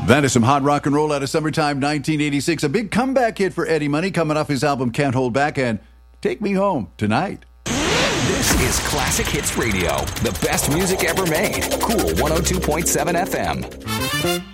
That is some hot rock and roll out of summertime 1986. A big comeback hit for Eddie Money coming off his album Can't Hold Back and Take Me Home Tonight. This is Classic Hits Radio, the best music ever made. Cool 102.7 FM.